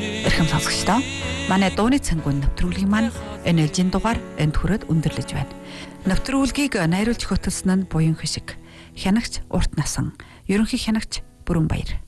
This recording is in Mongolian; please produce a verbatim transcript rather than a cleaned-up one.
Эрхэм сонсогчдоо манай дууны цангуун нэвтрүүлгийн маань энэ ээлжийн дугаар энд хүрээд өндөрлөж байна. Нэвтрүүлгийг найруулж хөтөлсөн нь Буян Хишиг, хянагч Урт Насан, ерөнхий хянагч Бүрэн Баяр.